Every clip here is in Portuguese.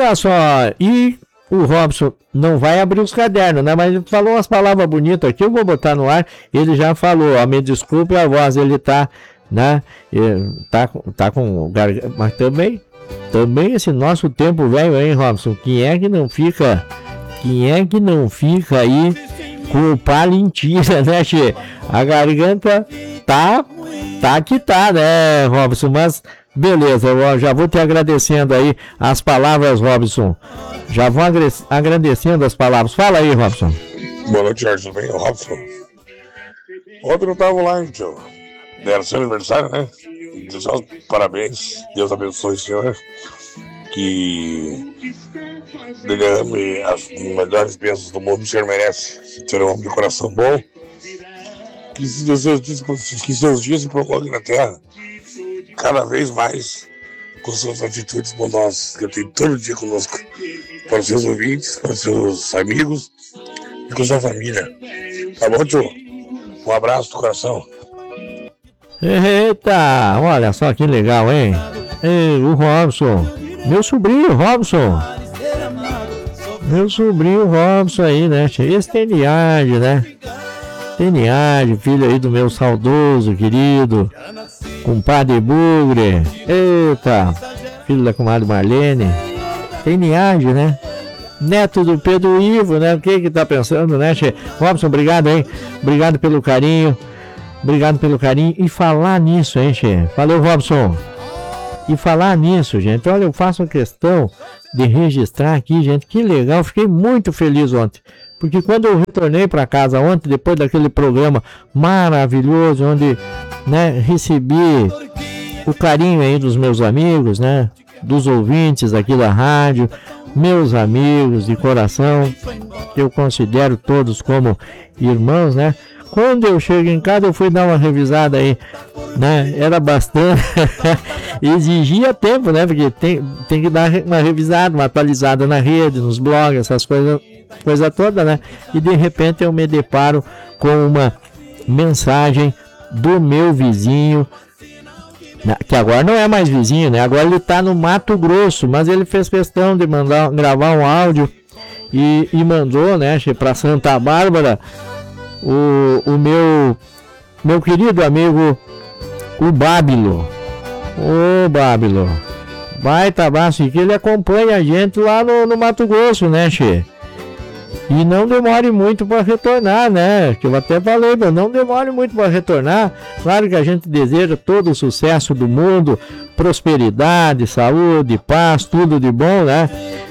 olha só, e o Robson não vai abrir os cadernos, né? Mas ele falou umas palavras bonitas aqui, eu vou botar no ar. Ele já falou, ó, me desculpe a voz, ele tá, né? Tá com garganta, mas também esse nosso tempo velho, hein, Robson? Quem é que não fica aí com o palintira, né, Tchê? A garganta tá que tá, né, Robson? Mas beleza, eu já vou te agradecendo aí as palavras, Robson. Já vou agradecendo as palavras. Fala aí, Robson. Boa noite, Jorge. Tudo bem? Robson. Ontem eu tava lá, então. Era seu aniversário, né? Desejar parabéns. Deus abençoe o senhor. Que derrame as melhores bênçãos do mundo. O senhor merece. O senhor é um homem de coração bom. Que seus dias se prolonguem na terra cada vez mais com suas atitudes bondosas que eu tenho todo dia conosco, para os seus ouvintes, para os seus amigos e com sua família. Tá bom, tio? Um abraço do coração. Eita, olha só que legal, hein? Ei, o Robson, meu sobrinho Robson aí, né? Esse tem linhagem, né? Tem linhagem, filho aí do meu saudoso, querido compadre Bugre. Eita, filho da comadre Marlene. Tem linhagem, né? Neto do Pedro Ivo, né? O que tá pensando, né, Tchê? Robson, obrigado, hein? Obrigado pelo carinho. E falar nisso, hein, Tchê? Valeu, Robson. E falar nisso, gente. Olha, eu faço questão de registrar aqui, gente. Que legal. Fiquei muito feliz ontem. Porque quando eu retornei para casa ontem, depois daquele programa maravilhoso, onde, né, recebi o carinho aí dos meus amigos, né, dos ouvintes aqui da rádio, meus amigos de coração, que eu considero todos como irmãos, né? Quando eu chego em casa, eu fui dar uma revisada aí, né? Era bastante, exigia tempo, né? Porque tem que dar uma revisada, uma atualizada na rede, nos blogs, essas coisa toda, né? E de repente eu me deparo com uma mensagem do meu vizinho, que agora não é mais vizinho, né? Agora ele tá no Mato Grosso, mas ele fez questão de gravar um áudio e mandou, né, para Santa Bárbara, o meu querido amigo, o Bábilo. Ô Bábilo, baita abraço, que ele acompanha a gente lá no Mato Grosso, né, Che? E não demore muito para retornar, né? Que eu até falei, não demore muito para retornar. Claro que a gente deseja todo o sucesso do mundo, prosperidade, saúde, paz, tudo de bom, né?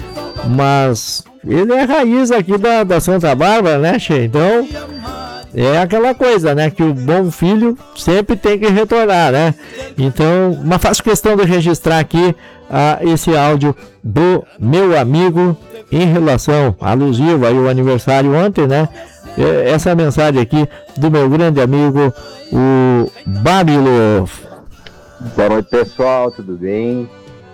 Mas ele é raiz aqui da Santa Bárbara, né, Che? Então, é aquela coisa, né? Que o bom filho sempre tem que retornar, né? Então, mas faço questão de registrar aqui esse áudio do meu amigo em relação alusivo aí o aniversário ontem, né? Essa mensagem aqui do meu grande amigo, o Bábilo. Boa noite, pessoal, tudo bem?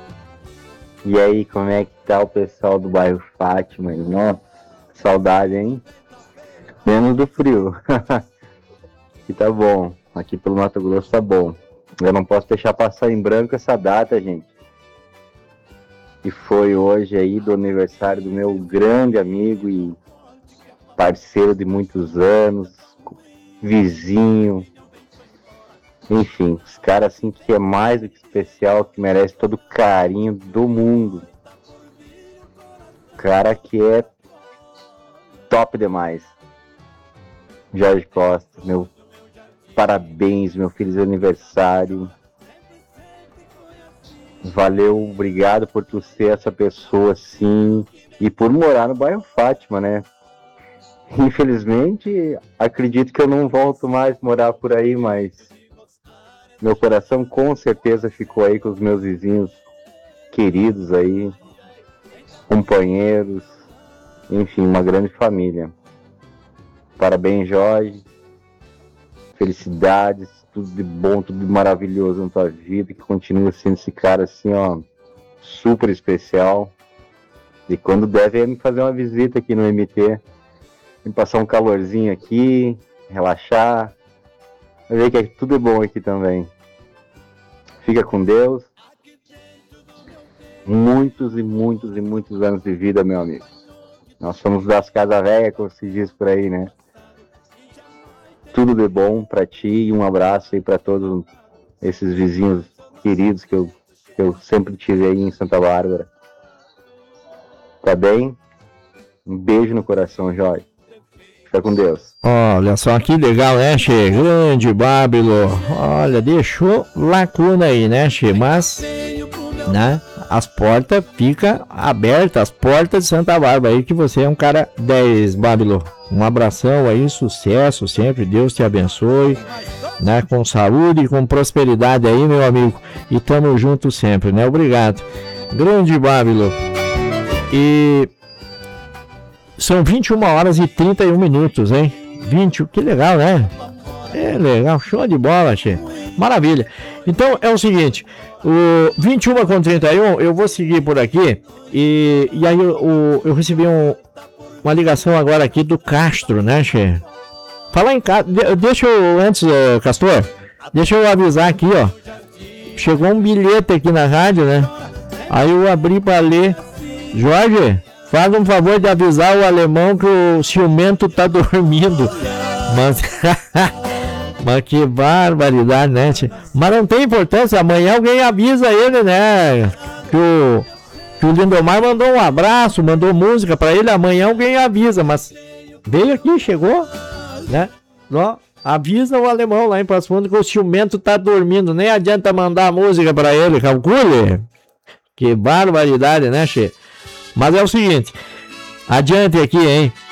E aí, como é que tá o pessoal do bairro Fátima? Nossa, saudade, hein? Menos do frio. Aqui tá bom, aqui pelo Mato Grosso tá bom. Eu não posso deixar passar em branco essa data, gente. E foi hoje aí do aniversário do meu grande amigo e parceiro de muitos anos, vizinho, enfim, os caras assim que é mais do que especial, que merece todo o carinho do mundo. Cara que é top demais. Jorge Costa, meu parabéns, meu feliz aniversário. Valeu, obrigado por tu ser essa pessoa assim e por morar no bairro Fátima, né? Infelizmente, acredito que eu não volto mais morar por aí, mas meu coração com certeza ficou aí com os meus vizinhos queridos aí, companheiros, enfim, uma grande família. Parabéns, Jorge. Felicidades, tudo de bom, tudo de maravilhoso na tua vida, que continue sendo esse cara assim, ó, super especial. E quando der, vem me fazer uma visita aqui no MT, me passar um calorzinho aqui, relaxar, ver que tudo é bom aqui também. Fica com Deus. muitos e muitos e muitos anos de vida, meu amigo. Nós somos das casas velhas, como se diz por aí, né? Tudo de bom pra ti e um abraço aí pra todos esses vizinhos queridos que eu sempre tive aí em Santa Bárbara. Tá bem? Um beijo no coração, Jorge. Fica com Deus. Olha só que legal, né, Che? Grande Bábilo. Olha, deixou lacuna aí, né, Che? Mas, né, as portas ficam abertas, as portas de Santa Bárbara aí, que você é um cara 10, Bábilo. Um abração aí, sucesso sempre, Deus te abençoe, né, com saúde e com prosperidade aí, meu amigo. E tamo junto sempre, né? Obrigado. Grande Bábilo. E são 21 horas e 31 minutos, hein? 20, que legal, né? É legal, show de bola, Che. Maravilha. Então é o seguinte, o 21 com 31, eu vou seguir por aqui e aí eu recebi uma ligação agora aqui do Castro, né, Che? Falar em casa, deixa eu, antes, Castor, deixa eu avisar aqui, ó. Chegou um bilhete aqui na rádio, né? Aí eu abri para ler. Jorge, faz um favor de avisar o alemão que o ciumento tá dormindo. Mas que barbaridade, né? Mas não tem importância, amanhã alguém avisa ele, né? Que o Lindomar mandou um abraço, mandou música pra ele, amanhã alguém avisa, mas veio aqui, chegou, né? Ó, avisa o alemão lá em Passo Fundo que o ciumento tá dormindo, nem adianta mandar a música pra ele, calcule. Que barbaridade, né, Che? Mas é o seguinte, adiante aqui, hein?